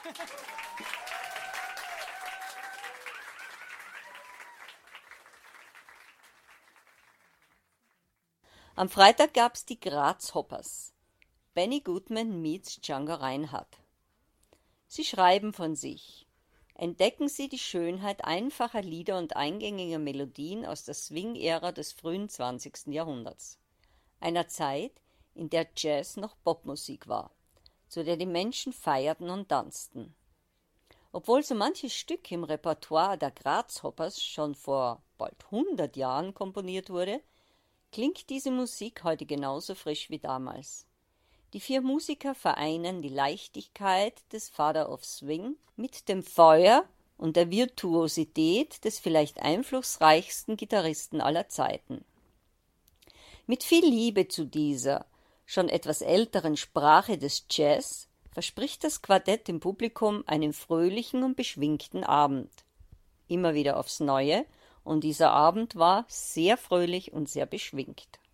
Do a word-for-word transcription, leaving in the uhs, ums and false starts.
Am Freitag gab's die Graz-Hoppers. Benny Goodman meets Django Reinhardt. Sie schreiben von sich. Entdecken Sie die Schönheit einfacher Lieder und eingängiger Melodien aus der Swing-Ära des frühen zwanzigsten Jahrhunderts. Einer Zeit, in der Jazz noch Popmusik war, zu der die Menschen feierten und tanzten. Obwohl so manches Stück im Repertoire der Graz-Hoppers schon vor bald hundert Jahren komponiert wurde, klingt diese Musik heute genauso frisch wie damals. Die vier Musiker vereinen die Leichtigkeit des Father of Swing mit dem Feuer und der Virtuosität des vielleicht einflussreichsten Gitarristen aller Zeiten. Mit viel Liebe zu dieser, schon etwas älteren Sprache des Jazz verspricht das Quartett dem Publikum einen fröhlichen und beschwingten Abend. Immer wieder aufs Neue, und dieser Abend war sehr fröhlich und sehr beschwingt.